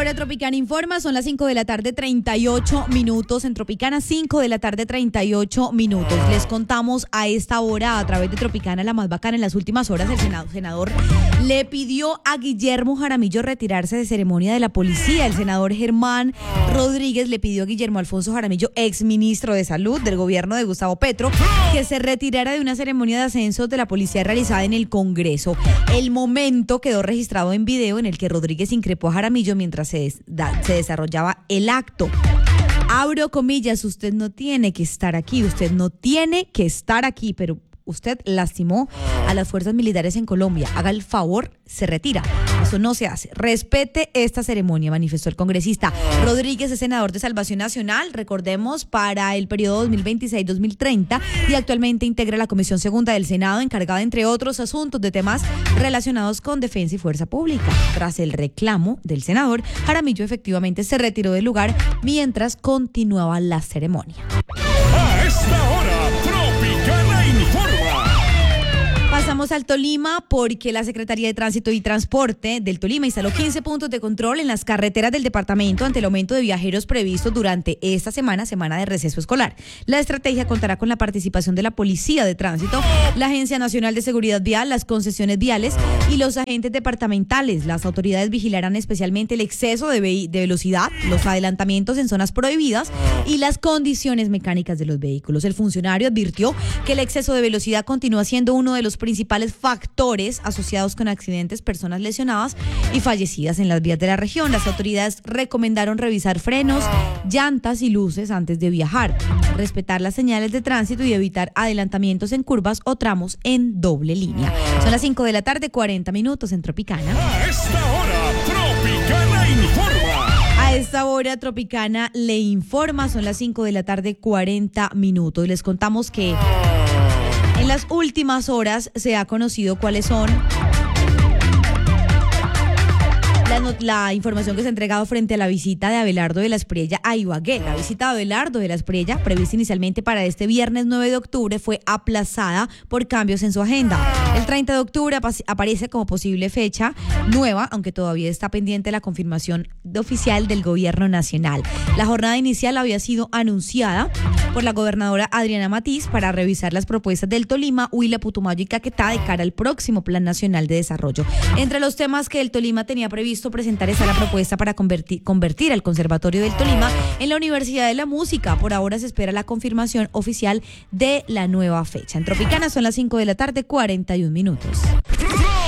hora Tropicana informa, son las 5 de la tarde 38 minutos, en Tropicana 5 de la tarde 38 minutos. Les contamos a esta hora a través de Tropicana la más bacana. En las últimas horas el senador le pidió a Guillermo Jaramillo retirarse de ceremonia de la policía. El senador Germán Rodríguez le pidió a Guillermo Alfonso Jaramillo, exministro de Salud del gobierno de Gustavo Petro, que se retirara de una ceremonia de ascenso de la policía realizada en el Congreso. El momento quedó registrado en video en el que Rodríguez increpó a Jaramillo mientras se desarrollaba el acto. Abro comillas, usted no tiene que estar aquí, pero usted lastimó a las fuerzas militares en Colombia. Haga el favor, se retira. Eso no se hace. Respete esta ceremonia, manifestó el congresista. Rodríguez es senador de Salvación Nacional, recordemos, para el periodo 2026-2030 y actualmente integra la Comisión Segunda del Senado, encargada, entre otros asuntos, de temas relacionados con defensa y fuerza pública. Tras el reclamo del senador, Jaramillo efectivamente se retiró del lugar mientras continuaba la ceremonia. A esta hora, Tropicana informa. Pasamos al Tolima porque la Secretaría de Tránsito y Transporte del Tolima instaló 15 puntos de control en las carreteras del departamento ante el aumento de viajeros previstos durante esta semana de receso escolar. La estrategia contará con la participación de la Policía de Tránsito, la Agencia Nacional de Seguridad Vial, las concesiones viales y los agentes departamentales. Las autoridades vigilarán especialmente el exceso de velocidad, los adelantamientos en zonas prohibidas y las condiciones mecánicas de los vehículos. El funcionario advirtió que el exceso de velocidad continúa siendo uno de los principales factores asociados con accidentes, personas lesionadas y fallecidas en las vías de la región. Las autoridades recomendaron revisar frenos, llantas y luces antes de viajar, respetar las señales de tránsito y evitar adelantamientos en curvas o tramos en doble línea. Son las 5 de la tarde, 40 minutos en Tropicana. A esta hora, Tropicana informa. A esta hora Tropicana le informa, son las 5 de la tarde, 40 minutos. Les contamos que en las últimas horas se ha conocido cuáles son la información que se ha entregado frente a la visita de Abelardo de la Espriella a Ibagué. La visita de Abelardo de la Espriella, prevista inicialmente para este viernes 9 de octubre, fue aplazada por cambios en su agenda. El 30 de octubre aparece como posible fecha nueva, aunque todavía está pendiente la confirmación oficial del gobierno nacional. La jornada inicial había sido anunciada por la gobernadora Adriana Matiz para revisar las propuestas del Tolima, Huila, Putumayo y Caquetá de cara al próximo Plan Nacional de Desarrollo. Entre los temas que el Tolima tenía previsto presentar está la propuesta para convertir al Conservatorio del Tolima en la Universidad de la Música. Por ahora se espera la confirmación oficial de la nueva fecha. En Tropicana son las 5 de la tarde, 41 minutos.